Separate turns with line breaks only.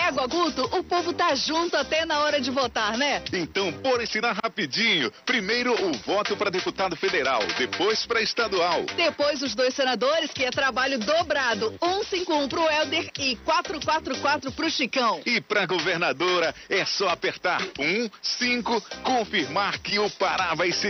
Égua, Guto, o povo tá junto até na hora de votar, né?
Então, bora ensinar rapidinho. Primeiro, o voto para deputado federal, depois para estadual.
Depois, os 2 senadores, que é trabalho dobrado. 151 pro Helder e 444 pro Chicão.
E para governadora, é só apertar 1, 5, confirmar que o Pará vai ser